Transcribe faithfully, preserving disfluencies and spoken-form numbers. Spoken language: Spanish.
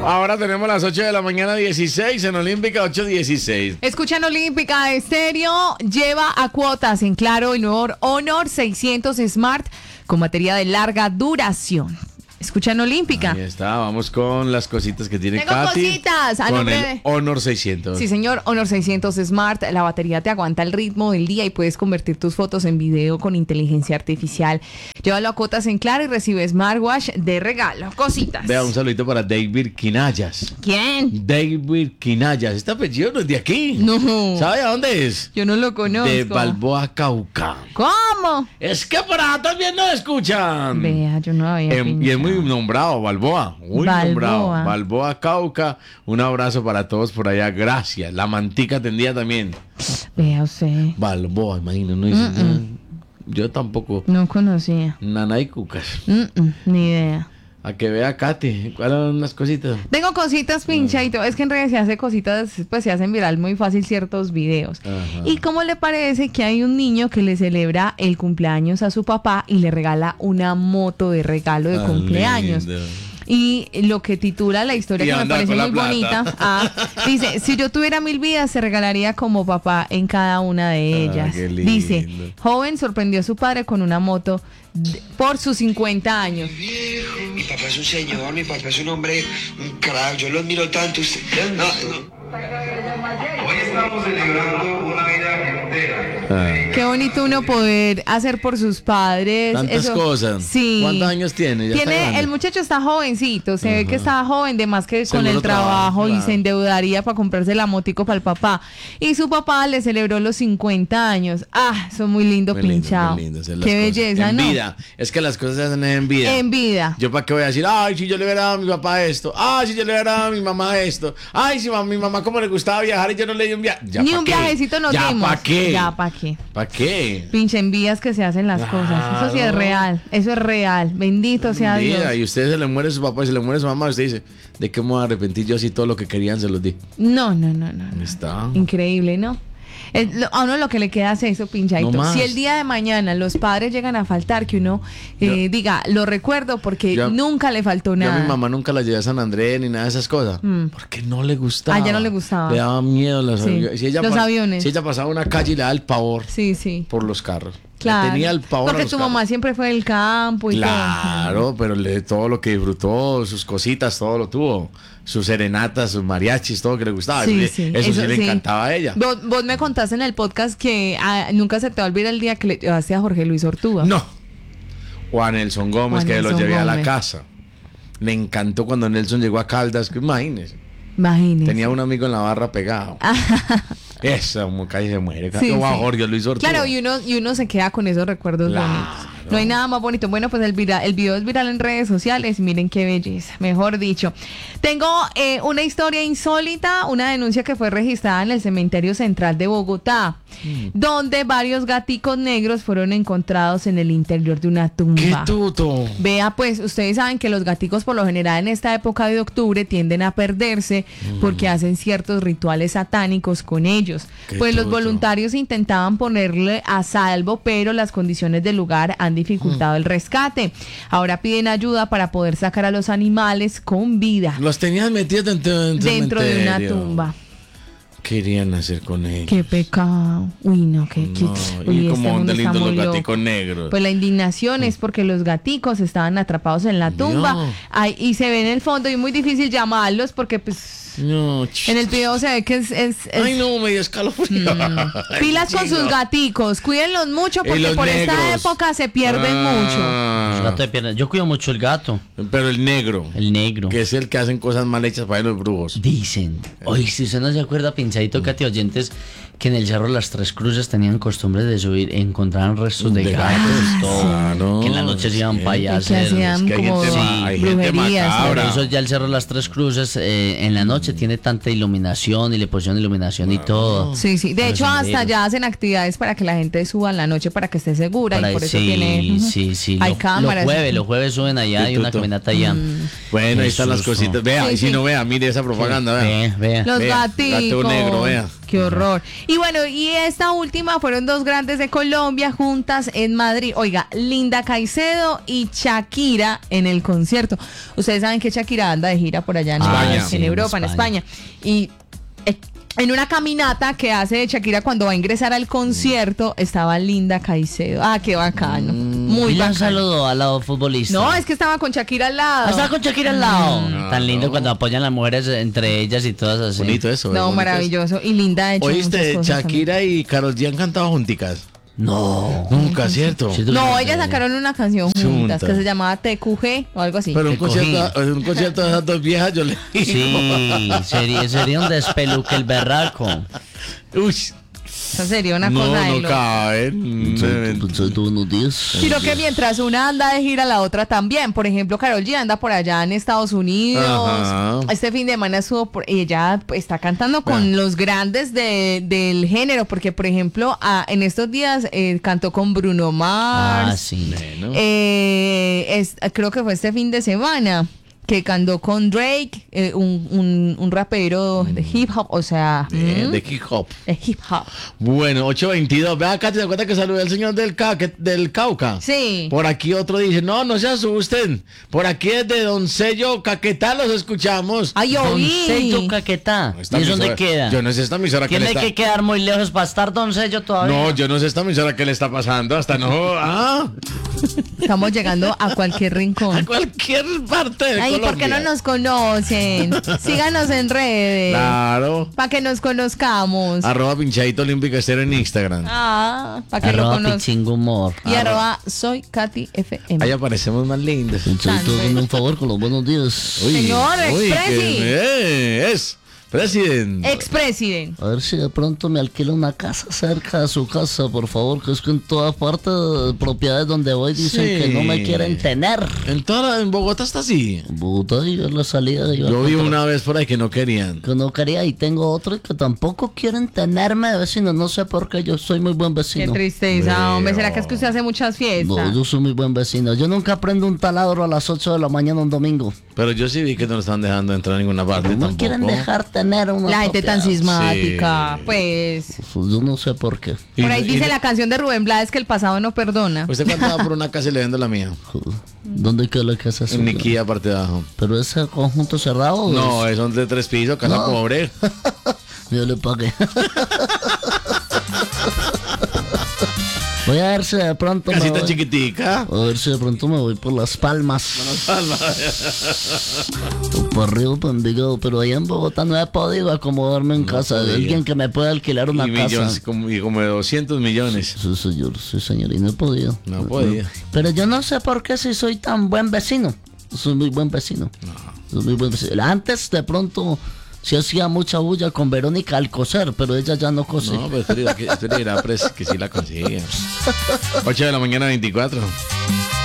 Ahora tenemos las ocho de la mañana dieciséis en Olímpica, ocho dieciséis. Escuchan Olímpica Estéreo, lleva a cuotas en Claro el nuevo Honor seiscientos Smart con batería de larga duración. Escuchan Olímpica. Ahí está, vamos con las cositas que tiene Tengo Katy. cositas. A con nombre el de... Honor seiscientos. Sí, señor, Honor seiscientos Smart. La batería te aguanta el ritmo del día y puedes convertir tus fotos en video con inteligencia artificial. Llévalo a cuotas en Claro y recibe smartwatch de regalo. Cositas. Vea, un saludito para David Quinayas. ¿Quién? David Quinayas. Este apellido no es de aquí. No. ¿Sabe a dónde es? Yo no lo conozco. De Balboa, Cauca. ¿Cómo? Es que por acá también nos escuchan. Vea, yo no había Eh, y es muy nombrado, Balboa, muy Balboa. nombrado. Balboa, Cauca. Un abrazo para todos por allá. Gracias. La mantica tendía también. Vea usted. Balboa, imagino. No dice, Mm-mm. no, yo tampoco. No conocía. Nana y cucas. Mm-mm, ni idea. A que vea Katy. ¿Cuáles son las cositas? Tengo cositas pinchadito. Es que en realidad se hace cositas, pues se hacen viral muy fácil ciertos videos. Ajá. ¿Y cómo le parece que hay un niño que le celebra el cumpleaños a su papá y le regala una moto de regalo de Ah, cumpleaños? lindo. Y lo que titula la historia, Y que me anda parece con la muy plata. bonita, ah, dice, si yo tuviera mil vidas, se regalaría como papá en cada una de Ah, ellas. qué lindo. Dice, joven sorprendió a su padre con una moto de- por sus cincuenta años. Mi papá es un señor, mi papá es un hombre, un crack, yo lo admiro tanto. Usted, no, no. Hoy estamos celebrando una vida entera. Ah, Qué bonito uno poder hacer por sus padres. tantas eso- cosas. Sí. ¿Cuántos años tiene? Ya está Tiene, grande. el muchacho está jovencito, se ve que está joven, de más que con Seguro el trabajo trabaja, y claro. se endeudaría para comprarse la motico para el papá. Y su papá le celebró los cincuenta años. Ah, son muy lindo Muy lindo, pinchado. muy lindo hacer las Qué cosas. belleza, En ¿no? vida. Es que las cosas se hacen en vida. En vida. Yo para qué voy a decir, ay, si yo le hubiera dado a mi papá esto, ay, si yo le hubiera dado a mi mamá esto, ay, si a mi mamá como le gustaba viajar y yo no le di un viaje. Ni un viajecito nos ¿Ya dimos. para qué? Ya para qué. ¿Para qué? Pinche envías que se hacen las cosas. Eso sí es Claro. real. Eso es real. Bendito sea Dios. Vida, y usted se le muere su papá y se le muere su mamá, usted dice, ¿de qué me voy a arrepentir yo si todo lo que querían se los di? No, no, no, no. Ahí está. Increíble, ¿no? Es lo- a uno lo que le queda es eso, pinchadito. No más. Si el día de mañana los padres llegan a faltar, que uno eh, Yo- diga, lo recuerdo porque Yo- nunca le faltó Yo nada. a mi mamá nunca la llevé a San Andrés ni nada de esas cosas. Mm. Porque no le gustaba. Ah, ya no le gustaba. Le daba miedo los, Sí. aviones. Si ella Los pa- aviones. Si ella pasaba una calle y le daba el pavor Sí, sí. por los carros. Le Claro. tenía el pavor a Porque los tu carros. mamá siempre fue del campo y Claro, pero le, todo lo que disfrutó, sus cositas, todo lo tuvo. Sus serenatas, sus mariachis, todo que le gustaba. Sí, eso sí, eso eso sí le sí. encantaba a ella. todo. Vos, vos me contaste en el podcast que ah, nunca se te va a olvidar el día que le llevaste a Jorge Luis Ortúa. No. O a Nelson Gómez, Juan que lo Nelson llevé a la Gómez. casa. Le encantó cuando Nelson llegó a Caldas, que imagínese. Imagínese. Tenía un amigo en la barra pegado. Esa como calle se muere. Sí, o a sí. Jorge Luis Ortúa. Claro, y uno, y uno se queda con esos recuerdos Claro. bonitos. No hay nada más bonito. Bueno, pues el, vira- el video es viral en redes sociales. Miren qué belleza, mejor dicho. Tengo eh, una historia insólita, una denuncia que fue registrada en el cementerio central de Bogotá, Mm. donde varios gaticos negros fueron encontrados en el interior de una tumba. ¡Qué tuto! Vea, pues, ustedes saben que los gaticos por lo general en esta época de octubre tienden a perderse porque hacen ciertos rituales satánicos con ellos. Qué Pues los tuto. voluntarios intentaban ponerle a salvo, pero las condiciones del lugar han dificultado el rescate. Ahora piden ayuda para poder sacar a los animales con vida Los tenían metidos dentro, dentro, del dentro de una cementerio. tumba. ¿Qué querían hacer con ellos? Qué pecado. Uy, no, qué... qué- No, uy, y este como mundo de está lindos los muy loco. gaticos negros. Pues la indignación es porque los gaticos estaban atrapados en la tumba. No. Ay, y se ve en el fondo y es muy difícil llamarlos porque pues No, ch- en el video se ve que es... es- es- Ay, no, me dio escalofrío. Ay, pilas con sus chico. gaticos, cuídenlos mucho Y porque los por esta negros. época se pierden mucho. Ah, El gato de piernas. Yo cuido mucho el gato, Pero el negro, el negro. que es el que hacen cosas mal hechas para los brujos. Dicen. Oye, si usted no se acuerda, pinchadito, Katy, oyentes, que en el Cerro Las Tres Cruces tenían costumbre de subir, encontraban restos de, De gatos, gatos, todo. claro. Que en la noche se iban Sí. para allá a Que hacer. hacían que hay como gente ma- hay gente brujerías. macabra. Por eso ya el Cerro Las Tres Cruces eh, en la noche tiene tanta iluminación y le pusieron iluminación y todo. Sí, sí. De Para hecho, los hasta senderos. ya hacen actividades para que la gente suba en la noche para que esté segura Para- y por eso sí, tiene... ujú. sí, sí. Hay Lo- cámaras. Los jueves, los jueves suben allá, Sí, hay una tuto. caminata allá. Bueno, ahí están las Jesús, cositas. Vea, Sí, y si sí. no vea, mire esa propaganda, vea. Vea, vea. Los Vea, gaticos. gato negro, vea. Qué horror. Y bueno, y esta última fueron dos grandes de Colombia juntas en Madrid. Oiga, Linda Caicedo y Shakira en el concierto. Ustedes saben que Shakira anda de gira por allá en, España. en Sí, en Europa, en España. España. Y eh, en una caminata que hace Shakira cuando va a ingresar al concierto, estaba Linda Caicedo. Ah, qué bacano. Muy y le bacano. saludó al lado futbolista. No, es que estaba con Shakira al lado. Ah, estaba con Shakira al lado. No, Tan lindo no. cuando apoyan las mujeres entre ellas y todas así. Bonito eso. No, bonito maravilloso. Y Linda ha hecho muchas Oíste, cosas Shakira y Karol G han cantado junticas. No. Nunca, ¿cierto? Sí, tú- No, ellas sacaron una canción juntas Juntas. que se llamaba T Q G o algo así. Pero un Te cogí. concierto, un concierto de esas dos viejas, yo le digo. Sí, sería, sería un despeluque el berraco. Uy, Eso sería una no, cosa de no loco. caben. Buenos días. Sino que mientras una anda de gira, la otra también. Por ejemplo, Karol G anda por allá en Estados Unidos. Ajá. Este fin de semana estuvo por, y ella pues, está cantando con Vea. los grandes de- del género. Porque, por ejemplo, ah, en estos días eh, cantó con Bruno Mars. Ah, sí. Bueno. Eh, es- creo que fue este fin de semana que cantó con Drake, eh, un, un, un rapero de hip hop, o sea, De, ¿mm? de hip hop. de hip hop. Bueno, ocho veintidós. Ve acá, ¿te das cuenta que saludé al señor del, Ca- que- del Cauca? Sí. Por aquí otro dice, no, no se asusten. Por aquí desde Doncello, Caquetá los escuchamos. Ay, Doncello oí. Caquetá. Esta ¿Y eso dónde emisora- queda? Yo no sé esta emisora que le Tiene está... que quedar muy lejos para estar Doncello todavía. No, yo no sé esta emisora que le está pasando. Hasta no... Ah, Estamos llegando a cualquier a rincón. cualquier parte de Ay, Colombia. ¿por qué no nos conocen? Síganos en redes. Claro. Para que nos conozcamos. Arroba pinchadito olímpico estero en Instagram. Ah, para que lo Arroba conozcan. Pichingo Humor. Y arroba soy Katy F M. Ahí aparecemos más lindos. Tanto. Hazme un favor con los buenos días. Uy, Señor, uy, expresi. qué- eh, es, presidente. Expresident. A ver si de pronto me alquila una casa cerca de su casa, por favor, que es que en toda parte de propiedades donde voy dicen Sí. que no me quieren tener. En, toda, en Bogotá está así. En Bogotá y en la salida iba Yo a vi contar una vez por ahí que no querían. que no quería y tengo otro que tampoco quieren tenerme de vecino. No sé por qué, yo soy muy buen Qué vecino. tristeza, Veo. hombre. ¿Será que es que usted hace muchas fiestas? No, yo soy muy buen vecino. Yo nunca prendo un taladro a las ocho de la mañana un domingo. Pero yo sí vi que no lo están dejando entrar a ninguna parte No me tampoco. quieren dejar tener una La gente tan propiedad. sismática. Sí. Pues. Pues yo no sé por qué. Y- Por ahí y- dice la canción de Rubén Blades que el pasado no perdona. ¿Usted cuánto va por una casa y le vendo la mía? ¿Dónde queda la casa En suya? Niquía, parte de abajo. ¿Pero es el conjunto cerrado? o No, es- es son de tres pisos, casa No. pobre. Yo le pagué. Voy a ver si de pronto me Casita voy. chiquitica. A ver si de pronto me voy por Las Palmas. O por Río Envigado, pero allá en Bogotá no he podido acomodarme en casa de podía. alguien que me pueda alquilar una Y casa. millones, como, y como de doscientos millones. Sí, señor, sí, señor, y no he podido. No podía. Pero yo no sé por qué si soy tan buen vecino. Soy muy buen vecino. Soy muy buen vecino. Antes, de pronto, sí hacía mucha bulla con Verónica Alcocer, pero ella ya no cose. No, pero espera, que, espera, que sí la consigue. ocho de la mañana, veinticuatro.